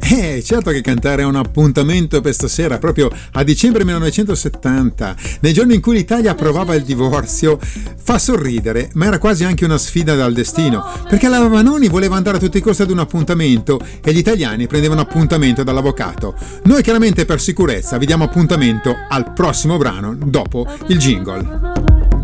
Certo che cantare è un appuntamento per stasera, proprio a dicembre 1970, nei giorni in cui l'Italia approvava il divorzio. Fa sorridere, ma era quasi anche una sfida dal destino, perché la Vanoni voleva andare a tutti i costi ad un appuntamento e gli italiani prendevano appuntamento dall'avvocato. Noi chiaramente per sicurezza vi diamo appuntamento al prossimo brano dopo il jingle.